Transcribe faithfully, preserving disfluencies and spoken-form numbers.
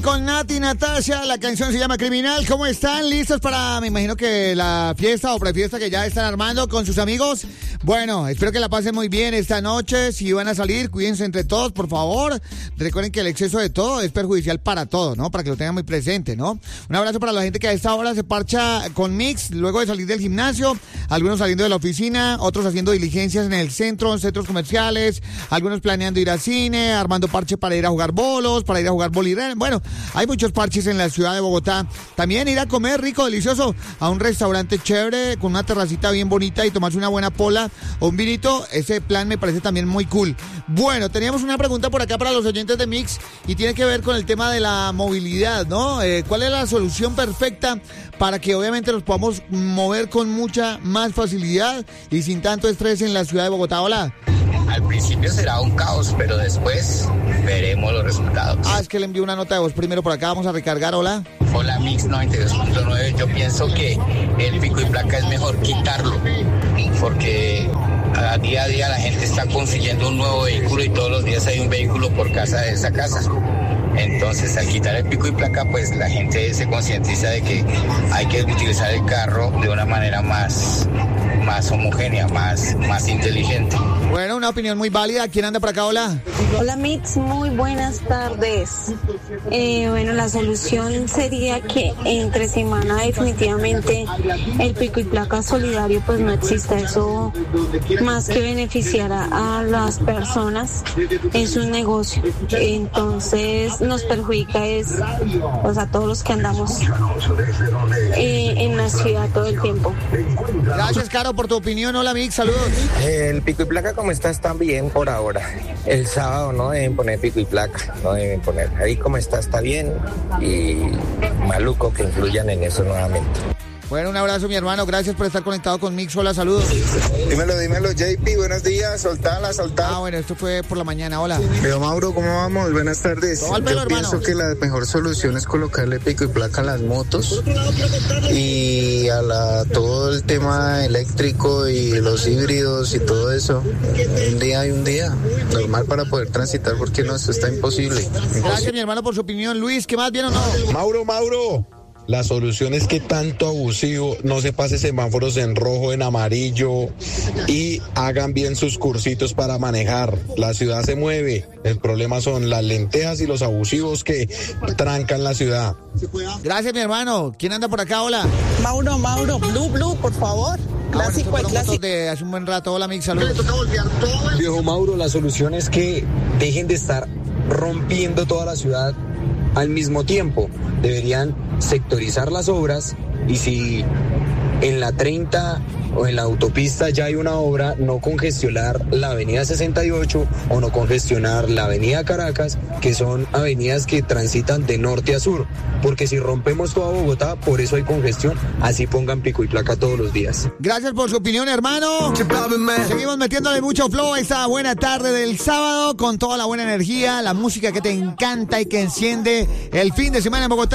Con Nati Natasha, la canción se llama Criminal. ¿Cómo están? ¿Listos para, me imagino que la fiesta o prefiesta que ya están armando con sus amigos? Bueno, espero que la pasen muy bien esta noche. Si van a salir, cuídense entre todos, por favor. Recuerden que el exceso de todo es perjudicial para todos, ¿no? Para que lo tengan muy presente, ¿no? Un abrazo para la gente que a esta hora se parcha con Mix, luego de salir del gimnasio, algunos saliendo de la oficina, otros haciendo diligencias en el centro, en centros comerciales, algunos planeando ir al cine, armando parche para ir a jugar bolos, para ir a jugar bolirén. Bueno, hay muchos parches en la ciudad de Bogotá. También ir a comer rico, delicioso, a un restaurante chévere, con una terracita bien bonita y tomarse una buena pola o un vinito. Ese plan me parece también muy cool. Bueno, teníamos una pregunta por acá para los oyentes de Mix y tiene que ver con el tema de la movilidad, ¿no? Eh, ¿Cuál es la solución perfecta para que obviamente nos podamos mover con mucha más facilidad y sin tanto estrés en la ciudad de Bogotá? Hola. Al principio será un caos, pero después veremos los resultados. Ah, es que le envío una nota de voz primero por acá. Vamos a recargar. Hola. Hola, Mix noventa y dos punto nueve. Yo pienso que el pico y placa es mejor quitarlo, porque a día a día la gente está consiguiendo un nuevo vehículo y todos los días hay un vehículo por casa de esa casa. Entonces, al quitar el pico y placa, pues la gente se concientiza de que hay que utilizar el carro de una manera más, más homogénea, más, más inteligente. Bueno, una opinión muy válida. ¿Quién anda por acá? Hola. Hola, Mix, muy buenas tardes. Eh, bueno, la solución sería que entre semana definitivamente el pico y placa solidario pues no exista. Eso más que beneficiar a, a las personas es un negocio. Entonces nos perjudica es, o sea, todos los que andamos eh, en la ciudad todo el tiempo. Gracias, Caro, por tu opinión. Hola, Mix, saludos. El pico y placa como está, está bien por ahora. El sábado no deben poner pico y placa, no deben poner. Ahí como está, está bien. Y maluco que influyan en eso nuevamente. Bueno, un abrazo, mi hermano. Gracias por estar conectado con Mix. Hola, saludos. Dímelo, dímelo, J P. Buenos días. Soltala, soltala. Ah, bueno, esto fue por la mañana. Hola. Pero Mauro, ¿cómo vamos? Buenas tardes. Todo al pelo, Yo pienso hermano. que la mejor solución es colocarle pico y placa a las motos y a la, todo el tema eléctrico y los híbridos y todo eso. Un día y un día. Normal para poder transitar, porque no, esto está imposible. imposible. Gracias, mi hermano, por su opinión. Luis, ¿qué más? ¿Bien o no? Mauro, Mauro. La solución es que tanto abusivo no se pase semáforos en rojo, en amarillo y hagan bien sus cursitos para manejar. La ciudad se mueve. El problema son las lentejas y los abusivos que trancan la ciudad. Gracias, mi hermano. ¿Quién anda por acá? Hola. Mauro, Mauro, Blue, Blue, por favor. Clásico, ah, bueno, el clásico. De hace un buen rato. Hola, Mix, saludos. Viejo Mauro, la solución es que dejen de estar rompiendo toda la ciudad al mismo tiempo. Deberían sectorizar las obras y si en la treinta o en la autopista ya hay una obra, no congestionar la avenida sesenta y ocho o no congestionar la avenida Caracas, que son avenidas que transitan de norte a sur, porque si rompemos toda Bogotá, por eso hay congestión. Así pongan pico y placa todos los días. Gracias por su opinión, hermano. Seguimos metiéndole mucho flow a esta buena tarde del sábado con toda la buena energía, la música que te encanta y que enciende el fin de semana en Bogotá.